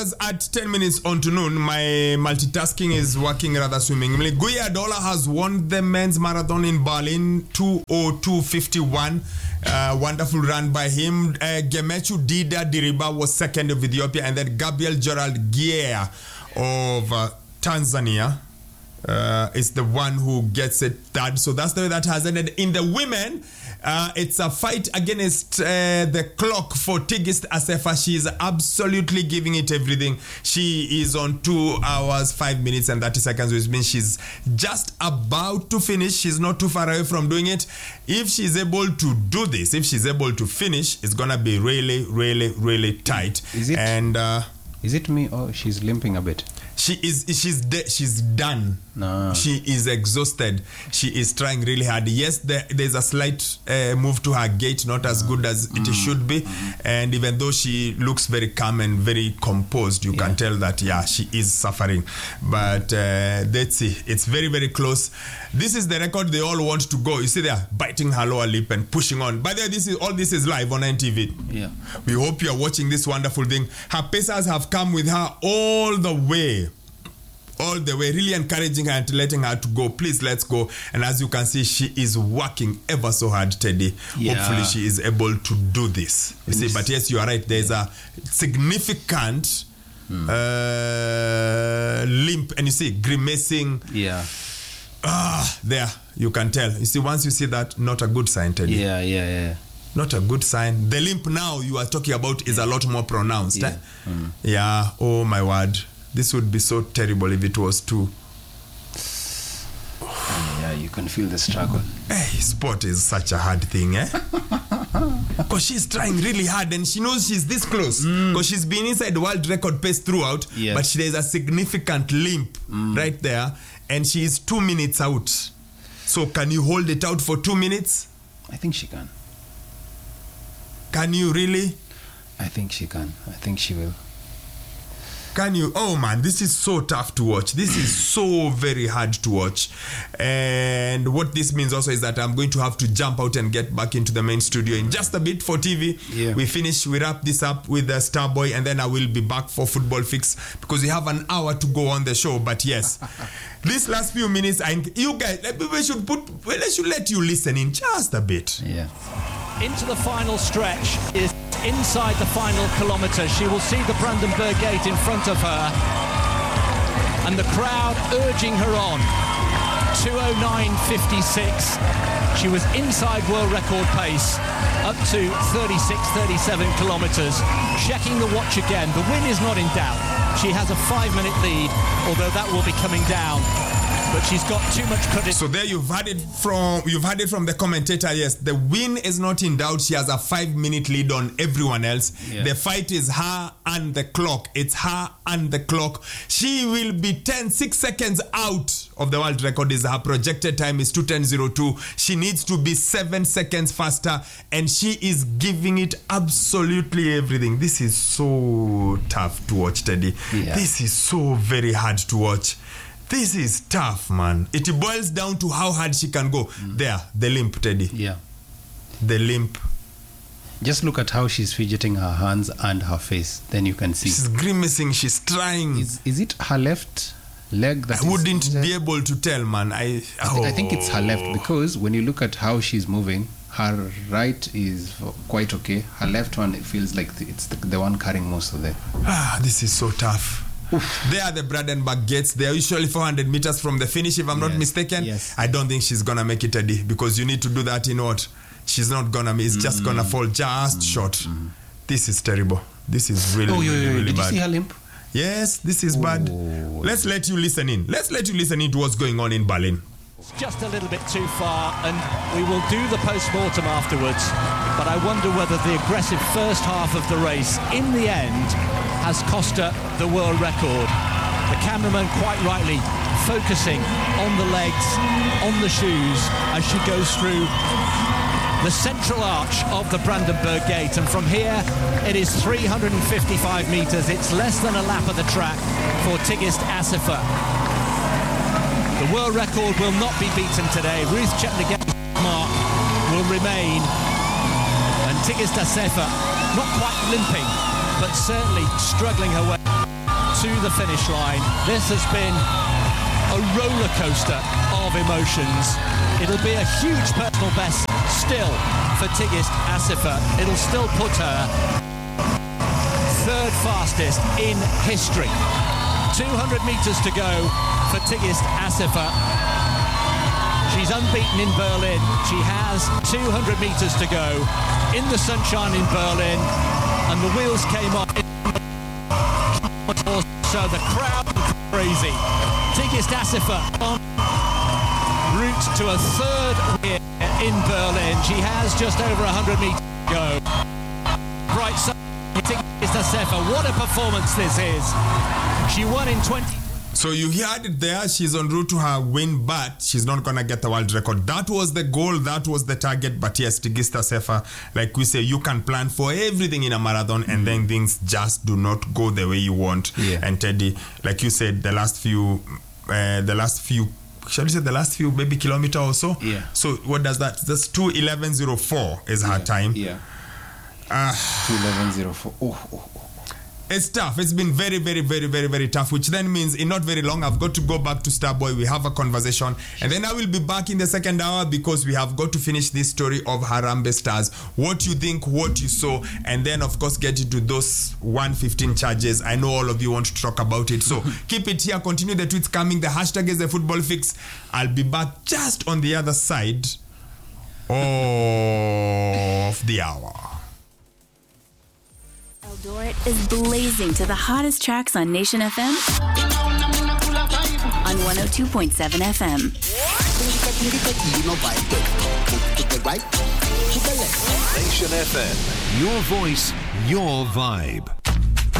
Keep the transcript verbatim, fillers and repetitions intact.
hours at ten minutes on to noon. My multitasking is working rather swimmingly. Guya Dola has won the men's marathon in Berlin, two oh two fifty-one. Uh, wonderful run by him. Uh, Gemechu Dida Diriba was second of Ethiopia, and then Gabriel Gerald Gier of uh, Tanzania uh, is the one who gets it third. So that's the way that has ended. In the women, uh, it's a fight against uh, the clock for Tigist Asefa. She is absolutely giving it everything. She is on two hours, five minutes and thirty seconds, which means she's just about to finish. She's not too far away from doing it. If she's able to do this, if she's able to finish, it's going to be really, really, really tight. Is it, and uh, is it me or she's limping a bit? She is she's de- she's done. No. She is exhausted. She is trying really hard. Yes, there, there's a slight uh, move to her gait, not as good as it mm. should be. Mm. And even though she looks very calm and very composed, you yeah. can tell that, yeah, she is suffering. But uh, let's see. It's very, very close. This is the record they all want to go. You see, they are biting her lower lip and pushing on. By the way, this is, all this is live on N T V. Yeah. We hope you are watching this wonderful thing. Her pacers have come with her all the way. All the way, really encouraging her and letting her to go. Please, let's go. And as you can see, she is working ever so hard, Teddy. Yeah. Hopefully, she is able to do this. You see, but yes, you are right. There's a significant hmm. uh, limp, and you see, grimacing. Yeah. Ah, there, you can tell. You see, once you see that, not a good sign, Teddy. Yeah, yeah, yeah. Not a good sign. The limp now you are talking about is a lot more pronounced. Yeah. Eh? Hmm. Yeah. Oh my word. This would be so terrible if it was two. Yeah, you can feel the struggle. Hey, sport is such a hard thing, eh? Because she's trying really hard and she knows she's this close. Because mm. she's been inside the world record pace throughout, yes. but she, there's a significant limp mm. right there, and she is two minutes out. So can you hold it out for two minutes? I think she can. Can you really? I think she can. I think she will. Can you? Oh man, this is so tough to watch. This is so very hard to watch. And what this means also is that I'm going to have to jump out and get back into the main studio in just a bit for T V. Yeah. We finish, we wrap this up with the Starboy, and then I will be back for Football Fix because we have an hour to go on the show. But yes, this last few minutes, I, you guys, we should put, well, I should let you listen in just a bit. Yeah. Into the final stretch is inside the final kilometre. She will see the Brandenburg Gate in front of her and the crowd urging her on. two oh nine fifty-six. She was inside world record pace up to thirty-six, thirty-seven kilometres. Checking the watch again. The win is not in doubt. She has a five minute lead, although that will be coming down. But she's got too much credit. So there you've had it from you've had it from the commentator. Yes, the win is not in doubt. She has a five-minute lead on everyone else. Yeah. The fight is her and the clock. It's her and the clock. She will be ten, six seconds out of the world record. Is her projected time is two ten oh two. She needs to be seven seconds faster, and she is giving it absolutely everything. This is so tough to watch, Teddy. Yeah. This is so very hard to watch. This is tough, man. It boils down to how hard she can go. Mm. There, the limp, Teddy. Yeah. The limp. Just look at how she's fidgeting her hands and her face. Then you can see. She's grimacing. She's trying. Is, is it her left leg that I wouldn't is, be able to tell, man. I, I, th- oh. I think it's her left because when you look at how she's moving, her right is quite okay. Her left one, it feels like it's the, the one carrying most of it. Ah, this is so tough. Oof. They are the Brandenburg Gates. They are usually four hundred meters from the finish, if I'm yes. not mistaken. Yes. I don't think she's going to make it, Eddie, because you need to do that in what? She's not going to, it's mm. just going to fall just mm. short. Mm. This is terrible. This is really, oh, really, yeah, yeah. really Did bad. Did you see her limp? Yes, this is oh. bad. Let's let you listen in. Let's let you listen in to what's going on in Berlin. Just a little bit too far, and we will do the post-mortem afterwards. But I wonder whether the aggressive first half of the race, in the end, has cost her the world record. The cameraman, quite rightly, focusing on the legs, on the shoes, as she goes through the central arch of the Brandenburg Gate. And from here, it is three hundred fifty-five metres. It's less than a lap of the track for Tigist Asefa. The world record will not be beaten today. Ruth Chepnegei mark will remain. And Tigist Asefa, not quite limping, but certainly struggling her way. to the finish line. This has been a roller coaster of emotions. It'll be a huge personal best still for Tigist Assefa. It'll still put her third fastest in history. two hundred metres to go for Tigist Assefa. She's unbeaten in Berlin. She has two hundred metres to go in the sunshine in Berlin, and the wheels came off. So the crowd crazy. Tigist Assefa on route to a third win in Berlin. She has just over one hundred metres to go. Right side, Tigist Assefa. What a performance this is. She won in twenty. So you heard it there. She's en route to her win, but she's not going to get the world record. That was the goal. That was the target. But yes, Tigist Assefa, like we say, you can plan for everything in a marathon, and then things just do not go the way you want. Yeah. And Teddy, like you said, the last few, uh, the last few, shall we say the last few maybe kilometer or so? Yeah. So what does that? That's two eleven oh four is her Yeah, time. Yeah. Uh, two eleven oh four. Oh, oh, oh. It's tough. It's been very, very, very, very, very tough, which then means in not very long, I've got to go back to Starboy. We have a conversation. And then I will be back in the second hour because we have got to finish this story of Harambee Stars. What you think, what you saw, and then, of course, get into those one fifteen charges. I know all of you want to talk about it. So keep it here. Continue the tweets coming. The hashtag is the football fix. I'll be back just on the other side of the hour. Eldoret is blazing to the hottest tracks on Nation F M on one oh two point seven F M. Nation F M, your voice, your vibe.